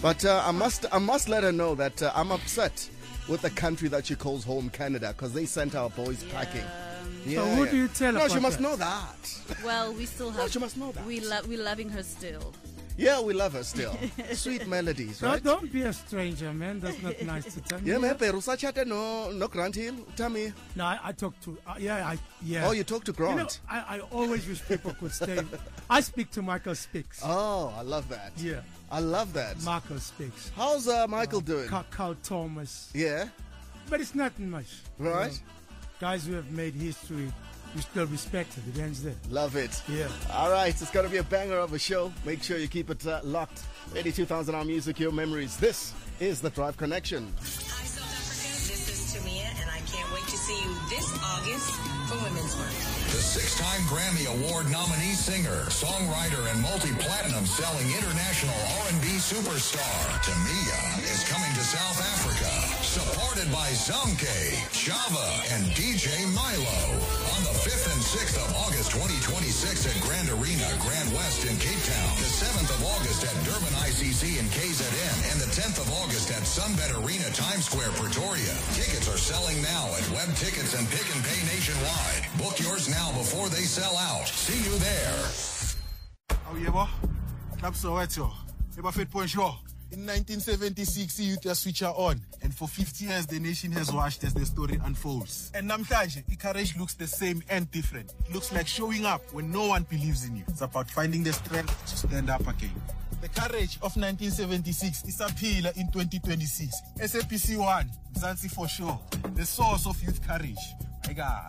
But I must let her know that I'm upset with the country that she calls home, Canada, because they sent our boys packing. So who do you tell No, about she must that? know that. Well, we still have. No, she must know that. We're loving her still. Yeah, we love her still. Sweet melodies, right? Don't be a stranger, man. That's not nice to tell me. Yeah, man, pero sa chat no Grant Hill. Tell me. No, I talk to, yeah. Oh, you talk to Grant. I always wish people could stay. I speak to Michael Speaks. Oh, I love that. Yeah. I love that. Michael Speaks. How's Michael doing? Carl Thomas. Yeah. But it's nothing much. Right. You know, guys who have made history, we still respect it. It ends there. Love it. Yeah. All right, it's going to be a banger of a show. Make sure you keep it locked. 82,000 hour music, your memories. This is The Drive Connection. Hi, South Africa. This is Tamia, and I can't wait to see you this August for Women's Month. The six-time Grammy Award nominee singer, songwriter, and multi-platinum selling international R&B superstar, Tamia, is coming to South Africa. Supported by Zamke, Chava, and DJ Milo. On the 5th and 6th of August 2026 at Grand Arena, Grand West in Cape Town. The 7th of August at Durban ICC in KZN. And the 10th of August at Sunbet Arena, Times Square, Pretoria. Tickets are selling now at Web Tickets and Pick and Pay nationwide. Book yours now before they sell out. See you there. Oh, yeah, Club Soweto. Fit Point Show. In 1976, youth switch on. And for 50 years, the nation has watched as the story unfolds. And namhlanje, courage looks the same and different. It looks like showing up when no one believes in you. It's about finding the strength to stand up again. The courage of 1976 is a pillar in 2026. SAPC 1, Mzansi for sure. The source of youth courage. My God.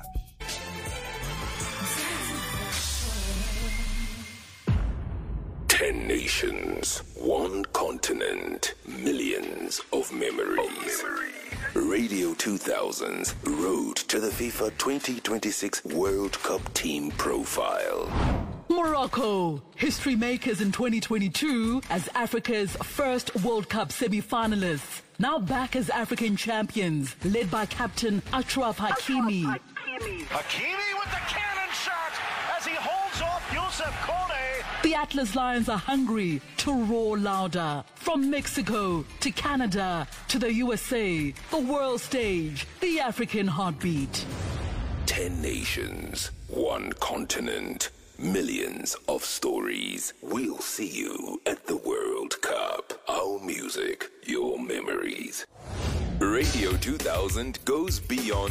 10 nations, 1 continent, millions of memories. Radio 2000's Road to the FIFA 2026 World Cup Team Profile. Morocco, history makers in 2022 as Africa's first World Cup semi-finalists. Now back as African champions, led by captain Achraf Hakimi. Hakimi with the cannon shot as he holds off Youssef Kone. The Atlas Lions are hungry to roar louder. From Mexico to Canada to the USA, the world stage, the African heartbeat. 10 nations, 1 continent, millions of stories. We'll see you at the World Cup. Our music, your memories. Radio 2000 goes beyond